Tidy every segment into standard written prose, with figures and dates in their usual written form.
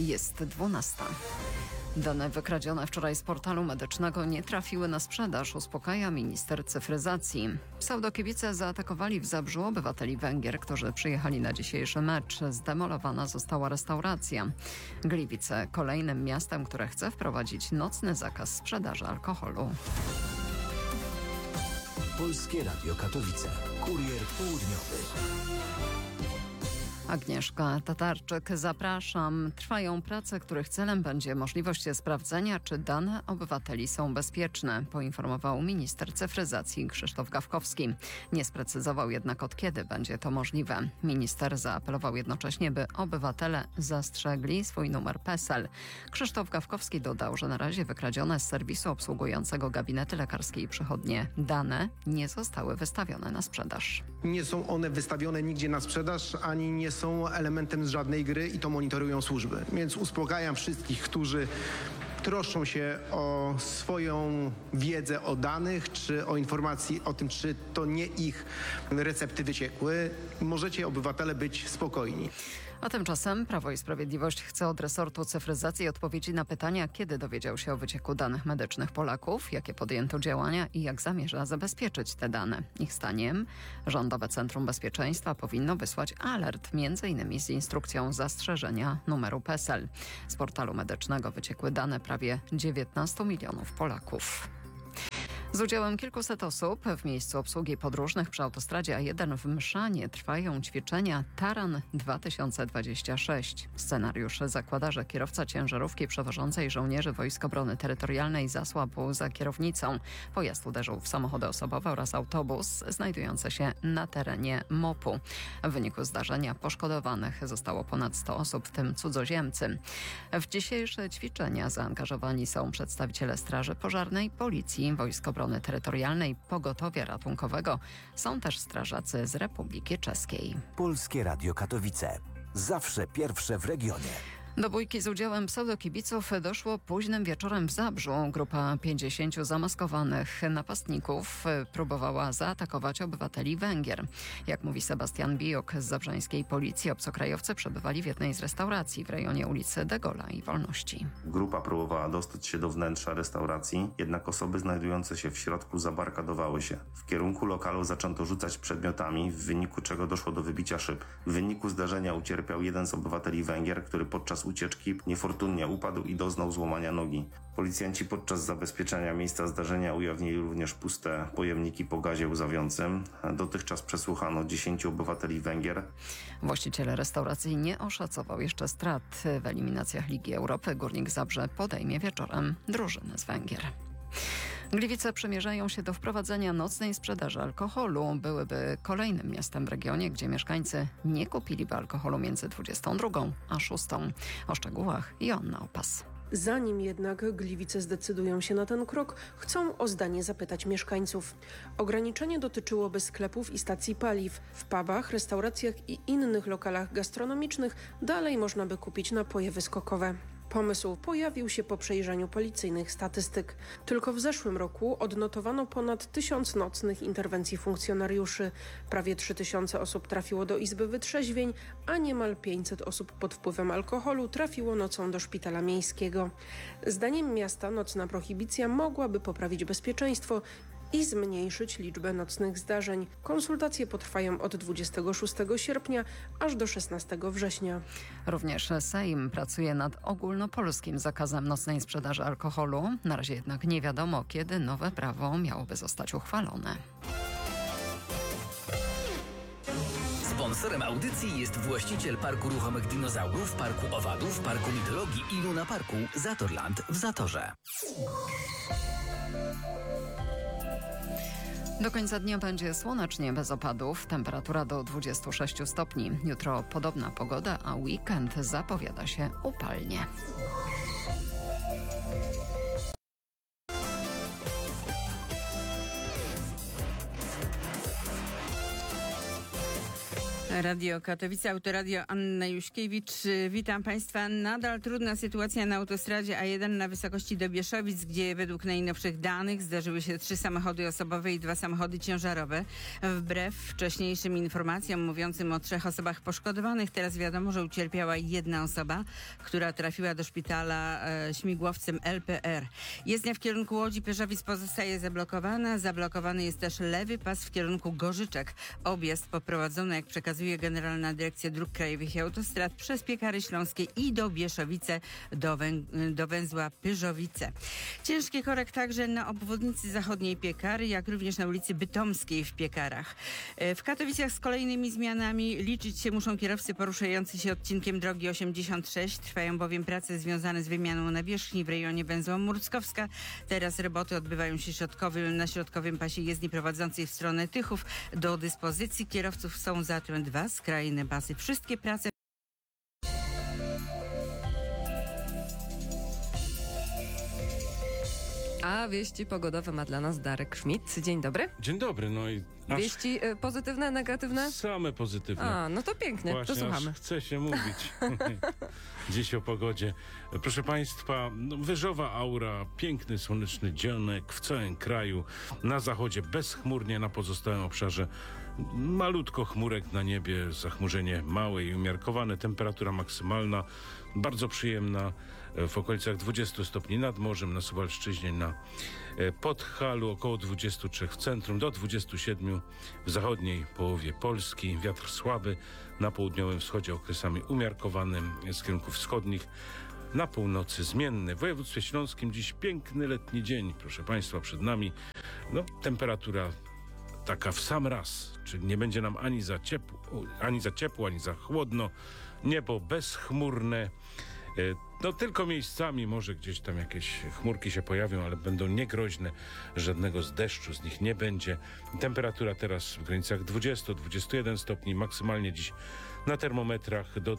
Jest 12. Dane wykradzione wczoraj z portalu medycznego nie trafiły na sprzedaż, uspokaja minister cyfryzacji. Pseudokibice zaatakowali w Zabrzu obywateli Węgier, którzy przyjechali na dzisiejszy mecz. Zdemolowana została restauracja. Gliwice kolejnym miastem, które chce wprowadzić nocny zakaz sprzedaży alkoholu. Polskie Radio Katowice. Kurier południowy. Agnieszka Tatarczyk, zapraszam. Trwają prace, których celem będzie możliwość sprawdzenia, czy dane obywateli są bezpieczne, poinformował minister cyfryzacji Krzysztof Gawkowski. Nie sprecyzował jednak, od kiedy będzie to możliwe. Minister zaapelował jednocześnie, by obywatele zastrzegli swój numer PESEL. Krzysztof Gawkowski dodał, że na razie wykradzione z serwisu obsługującego gabinety lekarskie i przychodnie dane nie zostały wystawione na sprzedaż. Nie są one wystawione nigdzie na sprzedaż, ani nie są elementem z żadnej gry i to monitorują służby. Więc uspokajam wszystkich, którzy troszczą się o swoją wiedzę o danych, czy o informacji o tym, czy to nie ich recepty wyciekły. Możecie, obywatele, być spokojni. A tymczasem Prawo i Sprawiedliwość chce od resortu cyfryzacji odpowiedzi na pytania, kiedy dowiedział się o wycieku danych medycznych Polaków, jakie podjęto działania i jak zamierza zabezpieczyć te dane. Ich zdaniem Rządowe Centrum Bezpieczeństwa powinno wysłać alert, m.in. z instrukcją zastrzeżenia numeru PESEL. Z portalu medycznego wyciekły dane prawie 19 milionów Polaków. Z udziałem kilkuset osób w miejscu obsługi podróżnych przy autostradzie A1 w Mszanie trwają ćwiczenia Taran 2026. Scenariusz zakłada, że kierowca ciężarówki przewożącej żołnierzy Wojsk Obrony Terytorialnej zasłabł za kierownicą. Pojazd uderzył w samochody osobowe oraz autobus znajdujący się na terenie MOP-u. W wyniku zdarzenia poszkodowanych zostało ponad 100 osób, w tym cudzoziemcy. W dzisiejsze ćwiczenia zaangażowani są przedstawiciele Straży Pożarnej, Policji, Wojsk Obrony Terytorialnej, Pogotowia Ratunkowego. Są też strażacy z Republiki Czeskiej. Polskie Radio Katowice. Zawsze pierwsze w regionie. Do bójki z udziałem pseudokibiców doszło późnym wieczorem w Zabrzu. Grupa 50 zamaskowanych napastników próbowała zaatakować obywateli Węgier. Jak mówi Sebastian Bijok z zabrzańskiej policji, obcokrajowcy przebywali w jednej z restauracji w rejonie ulicy De Gaulle'a i Wolności. Grupa próbowała dostać się do wnętrza restauracji, jednak osoby znajdujące się w środku zabarkadowały się. W kierunku lokalu zaczęto rzucać przedmiotami, w wyniku czego doszło do wybicia szyb. W wyniku zdarzenia ucierpiał jeden z obywateli Węgier, który podczas ucieczki niefortunnie upadł i doznał złamania nogi. Policjanci podczas zabezpieczania miejsca zdarzenia ujawnili również puste pojemniki po gazie łzawiącym. Dotychczas przesłuchano 10 obywateli Węgier. Właściciel restauracji nie oszacował jeszcze strat w eliminacjach Ligi Europy. Górnik Zabrze podejmie wieczorem drużynę z Węgier. Gliwice przymierzają się do wprowadzenia nocnej sprzedaży alkoholu. Byłyby kolejnym miastem w regionie, gdzie mieszkańcy nie kupiliby alkoholu między 22 a 6. O szczegółach Joanna Opas. Zanim jednak Gliwice zdecydują się na ten krok, chcą o zdanie zapytać mieszkańców. Ograniczenie dotyczyłoby sklepów i stacji paliw. W pubach, restauracjach i innych lokalach gastronomicznych dalej można by kupić napoje wyskokowe. Pomysł pojawił się po przejrzeniu policyjnych statystyk. Tylko w zeszłym roku odnotowano ponad 1000 nocnych interwencji funkcjonariuszy. Prawie 3000 osób trafiło do Izby Wytrzeźwień, a niemal 500 osób pod wpływem alkoholu trafiło nocą do szpitala miejskiego. Zdaniem miasta nocna prohibicja mogłaby poprawić bezpieczeństwo i zmniejszyć liczbę nocnych zdarzeń. Konsultacje potrwają od 26 sierpnia aż do 16 września. Również Sejm pracuje nad ogólnopolskim zakazem nocnej sprzedaży alkoholu. Na razie jednak nie wiadomo, kiedy nowe prawo miałoby zostać uchwalone. Sponsorem audycji jest właściciel Parku Ruchomych Dinozaurów, Parku Owadów, Parku Mitologii i Luna Parku Zatorland w Zatorze. Do końca dnia będzie słonecznie, bez opadów. Temperatura do 26 stopni. Jutro podobna pogoda, a weekend zapowiada się upalnie. Radio Katowice, Autoradio, Anna Juśkiewicz. Witam Państwa. Nadal trudna sytuacja na autostradzie A1 na wysokości do Bieszowic, gdzie według najnowszych danych zdarzyły się 3 samochody osobowe i 2 samochody ciężarowe. Wbrew wcześniejszym informacjom mówiącym o 3 osobach poszkodowanych, teraz wiadomo, że ucierpiała 1 osoba, która trafiła do szpitala śmigłowcem LPR. Jezdnia w kierunku Łodzi-Pyrzowic pozostaje zablokowana. Zablokowany jest też lewy pas w kierunku Gorzyczek. Objazd poprowadzono, jak przekazuje Generalna Dyrekcja Dróg Krajowych i Autostrad, przez Piekary Śląskie i do Bieszowice, do węzła Pyrzowice. Ciężki korek także na obwodnicy zachodniej Piekary, jak również na ulicy Bytomskiej w Piekarach. W Katowicach z kolejnymi zmianami liczyć się muszą kierowcy poruszający się odcinkiem drogi 86. Trwają bowiem prace związane z wymianą nawierzchni w rejonie węzła Murckowska. Teraz roboty odbywają się na środkowym pasie jezdni prowadzącej w stronę Tychów. Do dyspozycji kierowców są zatem 2 skrajne pasy. Wszystkie prace A wieści pogodowe ma dla nas Darek Schmidt. Dzień dobry. Dzień dobry, no i Wieści pozytywne, negatywne? same pozytywne. A, no to pięknie, Właśnie, to słuchamy. aż chce się mówić dziś o pogodzie. Proszę Państwa, wyżowa aura, piękny słoneczny dzionek w całym kraju. Na zachodzie bezchmurnie, na pozostałym obszarze malutko chmurek na niebie, zachmurzenie małe i umiarkowane. Temperatura maksymalna bardzo przyjemna, w okolicach 20 stopni nad morzem, na Suwalszczyźnie, na Podhalu, około 23 w centrum, do 27 w zachodniej połowie Polski. Wiatr słaby, na południowym wschodzie okresami umiarkowanym, z kierunków wschodnich. Na północy zmienny. W województwie śląskim dziś piękny letni dzień, proszę Państwa, przed nami. No, temperatura taka w sam raz, czyli nie będzie nam ani za ciepło, ani za chłodno. Niebo bezchmurne. No tylko miejscami może gdzieś tam jakieś chmurki się pojawią, ale będą niegroźne. Żadnego z deszczu z nich nie będzie. Temperatura teraz w granicach 20-21 stopni. Maksymalnie dziś na termometrach do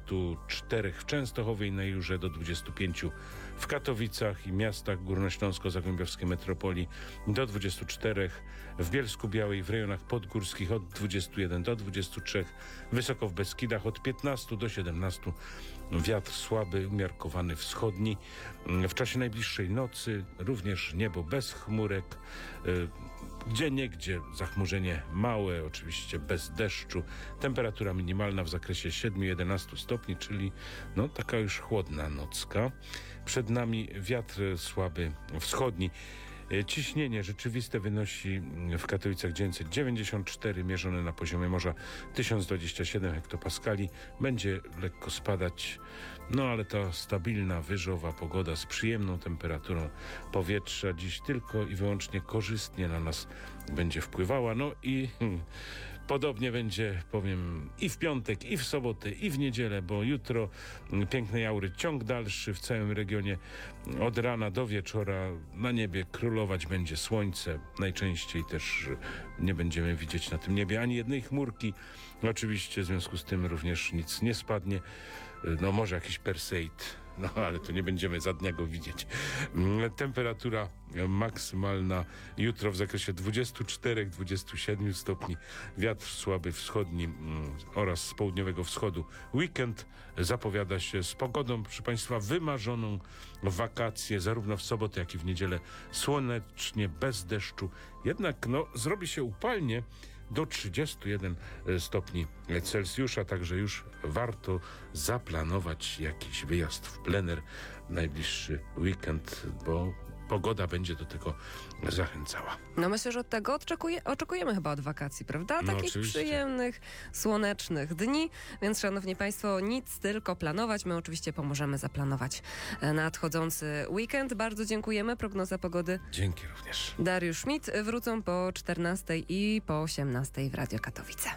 24 w Częstochowie i na Jurze, do 25 w Katowicach i miastach górnośląsko-zagłębiowskiej metropolii, do 24 w Bielsku-Białej, w rejonach podgórskich od 21 do 23, wysoko w Beskidach od 15 do 17. Wiatr słaby, umiarkowany wschodni. W czasie najbliższej nocy również niebo bez chmurek. Gdzieniegdzie zachmurzenie małe, oczywiście bez deszczu. Temperatura minimalna w zakresie 7-11 stopni, czyli no taka już chłodna nocka. Przed nami wiatr słaby wschodni. Ciśnienie rzeczywiste wynosi w Katowicach 994, mierzone na poziomie morza 1027 hektopaskali. Będzie lekko spadać, no ale ta stabilna, wyżowa pogoda z przyjemną temperaturą powietrza dziś tylko i wyłącznie korzystnie na nas będzie wpływała. No i podobnie będzie, powiem, i w piątek, i w sobotę, i w niedzielę, bo jutro pięknej aury ciąg dalszy w całym regionie. Od rana do wieczora na niebie królować będzie słońce. Najczęściej też nie będziemy widzieć na tym niebie ani jednej chmurki. Oczywiście w związku z tym również nic nie spadnie. No może jakiś Perseid, no ale to nie będziemy za dnia go widzieć. Temperatura maksymalna jutro w zakresie 24-27 stopni. Wiatr słaby wschodni oraz z południowego wschodu. Weekend zapowiada się z pogodą, proszę Państwa, wymarzoną w wakacje, zarówno w sobotę, jak i w niedzielę. Słonecznie, bez deszczu. Jednak no, zrobi się upalnie do 31 stopni Celsjusza, także już warto zaplanować jakiś wyjazd w plener najbliższy weekend, bo pogoda będzie do tego zachęcała. No myślę, że od tego oczekujemy chyba od wakacji, prawda? No Takich oczywiście. przyjemnych, słonecznych dni, więc szanowni Państwo, nic, tylko planować. My oczywiście pomożemy zaplanować nadchodzący weekend. Bardzo dziękujemy. Prognoza pogody Dzięki również. Dariusz Schmidt. Wrócą po 14 i po 18 w Radio Katowice.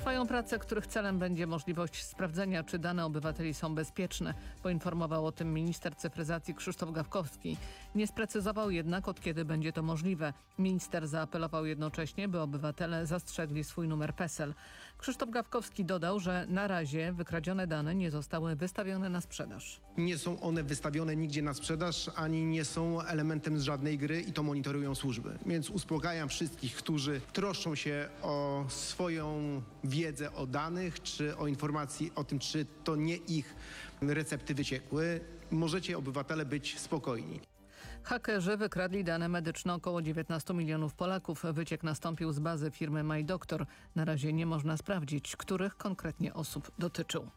Trwają prace, których celem będzie możliwość sprawdzenia, czy dane obywateli są bezpieczne. Poinformował o tym minister cyfryzacji Krzysztof Gawkowski. Nie sprecyzował jednak, od kiedy będzie to możliwe. Minister zaapelował jednocześnie, by obywatele zastrzegli swój numer PESEL. Krzysztof Gawkowski dodał, że na razie wykradzione dane nie zostały wystawione na sprzedaż. Nie są one wystawione nigdzie na sprzedaż, ani nie są elementem z żadnej gry i to monitorują służby. Więc uspokajam wszystkich, którzy troszczą się o swoją wiedzę o danych, czy o informacji o tym, czy to nie ich recepty wyciekły. Możecie, obywatele, być spokojni. Hakerzy wykradli dane medyczne około 19 milionów Polaków. Wyciek nastąpił z bazy firmy MyDoctor. Na razie nie można sprawdzić, których konkretnie osób dotyczył.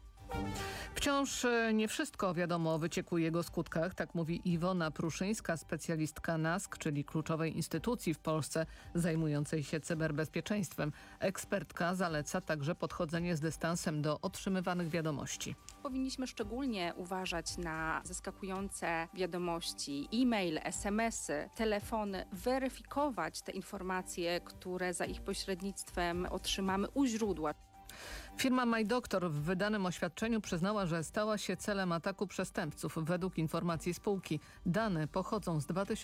Wciąż nie wszystko wiadomo o wycieku i jego skutkach, tak mówi Iwona Pruszyńska, specjalistka NASK, czyli kluczowej instytucji w Polsce zajmującej się cyberbezpieczeństwem. Ekspertka zaleca także podchodzenie z dystansem do otrzymywanych wiadomości. Powinniśmy szczególnie uważać na zaskakujące wiadomości, e-mail, SMS-y, telefony, weryfikować te informacje, które za ich pośrednictwem otrzymamy u źródła. Firma MyDoctor w wydanym oświadczeniu przyznała, że stała się celem ataku przestępców. Według informacji spółki dane pochodzą z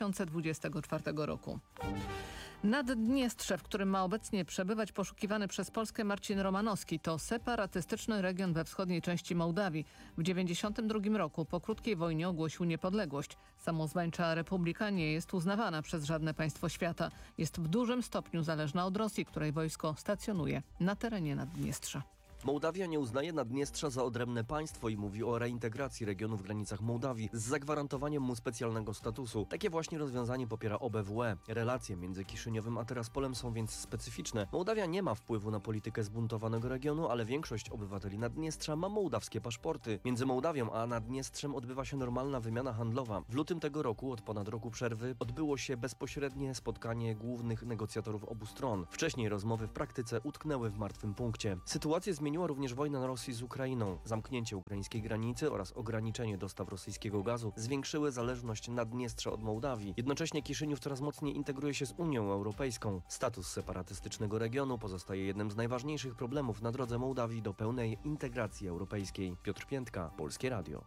2024 roku. Naddniestrze, w którym ma obecnie przebywać poszukiwany przez Polskę Marcin Romanowski, to separatystyczny region we wschodniej części Mołdawii. W 1992 roku po krótkiej wojnie ogłosił niepodległość. Samozwańcza republika nie jest uznawana przez żadne państwo świata. Jest w dużym stopniu zależna od Rosji, której wojsko stacjonuje na terenie Naddniestrza. Mołdawia nie uznaje Naddniestrza za odrębne państwo i mówi o reintegracji regionu w granicach Mołdawii z zagwarantowaniem mu specjalnego statusu. Takie właśnie rozwiązanie popiera OBWE. Relacje między Kiszyniowem a Tiraspolem są więc specyficzne. Mołdawia nie ma wpływu na politykę zbuntowanego regionu, ale większość obywateli Naddniestrza ma mołdawskie paszporty. Między Mołdawią a Naddniestrzem odbywa się normalna wymiana handlowa. W lutym tego roku, od ponad roku przerwy, odbyło się bezpośrednie spotkanie głównych negocjatorów obu stron. Wcześniej rozmowy w praktyce utknęły w martwym punkcie. Sytuację zmieniła również wojna Rosji z Ukrainą. Zamknięcie ukraińskiej granicy oraz ograniczenie dostaw rosyjskiego gazu zwiększyły zależność Naddniestrza od Mołdawii. Jednocześnie Kiszyniów coraz mocniej integruje się z Unią Europejską. Status separatystycznego regionu pozostaje jednym z najważniejszych problemów na drodze Mołdawii do pełnej integracji europejskiej. Piotr Piętka, Polskie Radio.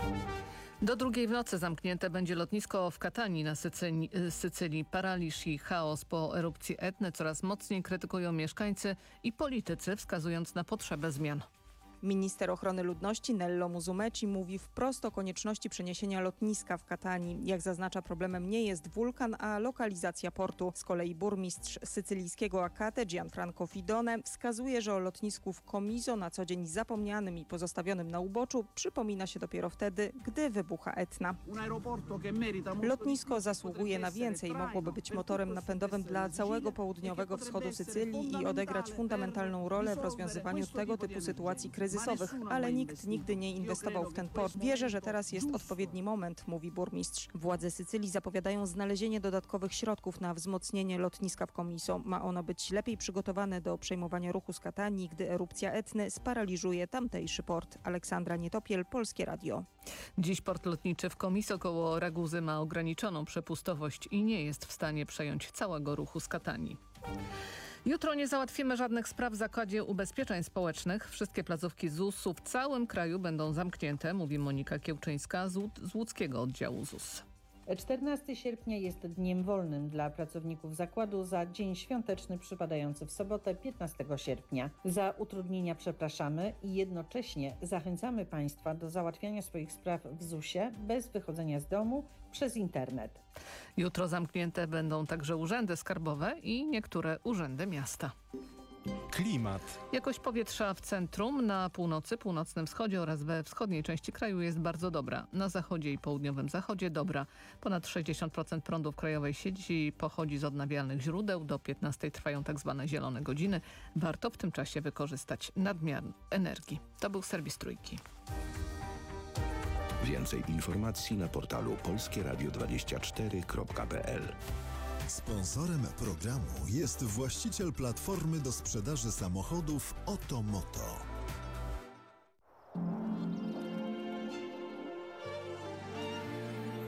Do 2:00 w nocy zamknięte będzie lotnisko w Katanii na Sycylii. Paraliż i chaos po erupcji Etny coraz mocniej krytykują mieszkańcy i politycy, wskazując na potrzebę zmian. Minister ochrony ludności Nello Musumeci mówi wprost o konieczności przeniesienia lotniska w Katanii. Jak zaznacza, problemem nie jest wulkan, a lokalizacja portu. Z kolei burmistrz sycylijskiego Akate Gianfranco Fidone wskazuje, że o lotnisku w Comiso, na co dzień zapomnianym i pozostawionym na uboczu, przypomina się dopiero wtedy, gdy wybucha Etna. Lotnisko zasługuje na więcej. Mogłoby być motorem napędowym dla całego południowego wschodu Sycylii i odegrać fundamentalną rolę w rozwiązywaniu tego typu sytuacji kryzysowych, ale nikt nigdy nie inwestował w ten port. Wierzę, że teraz jest odpowiedni moment, mówi burmistrz. Władze Sycylii zapowiadają znalezienie dodatkowych środków na wzmocnienie lotniska w Comiso. Ma ono być lepiej przygotowane do przejmowania ruchu z Katanii, gdy erupcja Etny sparaliżuje tamtejszy port. Aleksandra Nietopiel, Polskie Radio. Dziś port lotniczy w Comiso koło Raguzy ma ograniczoną przepustowość i nie jest w stanie przejąć całego ruchu z Katanii. Jutro nie załatwimy żadnych spraw w Zakładzie Ubezpieczeń Społecznych. Wszystkie placówki ZUS-u w całym kraju będą zamknięte, mówi Monika Kiełczyńska z łódzkiego oddziału ZUS. 14 sierpnia jest dniem wolnym dla pracowników zakładu za dzień świąteczny przypadający w sobotę 15 sierpnia. Za utrudnienia przepraszamy i jednocześnie zachęcamy Państwa do załatwiania swoich spraw w ZUS-ie bez wychodzenia z domu przez internet. Jutro zamknięte będą także urzędy skarbowe i niektóre urzędy miasta. Klimat. Jakość powietrza w centrum, na północy, północnym wschodzie oraz we wschodniej części kraju jest bardzo dobra. Na zachodzie i południowym zachodzie dobra. Ponad 60% prądu w krajowej sieci pochodzi z odnawialnych źródeł. Do 15 trwają tzw. zielone godziny. Warto w tym czasie wykorzystać nadmiar energii. To był serwis Trójki. Więcej informacji na portalu polskieradio24.pl. Sponsorem programu jest właściciel platformy do sprzedaży samochodów Otomoto.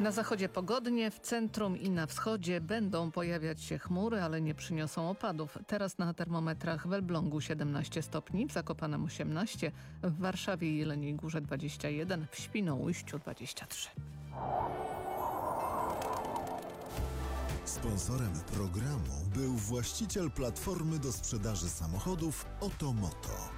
Na zachodzie pogodnie, w centrum i na wschodzie będą pojawiać się chmury, ale nie przyniosą opadów. Teraz na termometrach w Elblągu 17 stopni, w Zakopanem 18, w Warszawie i Jeleniej Górze 21, w Świnoujściu 23. Sponsorem programu był właściciel platformy do sprzedaży samochodów Otomoto.